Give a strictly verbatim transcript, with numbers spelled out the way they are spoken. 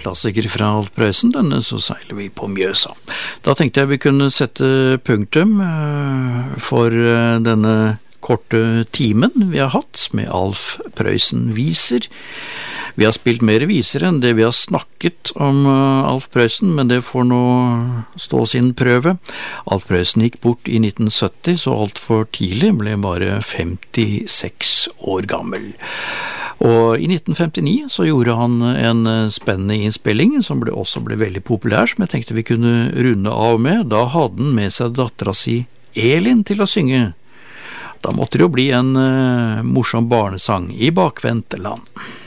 klassiker fra Alf Prøysen, denne Så seiler vi på Mjøsa. Da tenkte jeg vi kunne sette punktum for denne korte timen vi har hatt med Alf Prøysen-viser. Vi har spilt mer viser enn det vi har snakket om Alf Prøysen, men det får nå stå sin prøve. Alf Prøysen gikk bort i nitten sytti, så alt for tidlig, ble bare femtiseks år gammel. Og i nitten femtini så gjorde han en spennende innspilling som ble, også ble veldig populær, som jeg tenkte vi kunne runde av med. Da hadde han med seg dattera si Elin til å synge. Da måtte det jo bli en uh, morsom barnesang I bakvendt land.